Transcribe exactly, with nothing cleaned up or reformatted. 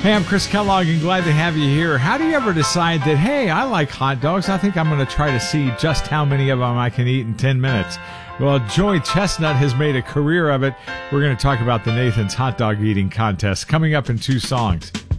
Hey, I'm Chris Kellogg and glad to have you here. How do you ever decide that, hey, I like hot dogs. I think I'm going to try to see just how many of them I can eat in ten minutes. Well, Joey Chestnut has made a career of it. We're going to talk about the Nathan's Hot Dog Eating Contest coming up in two songs.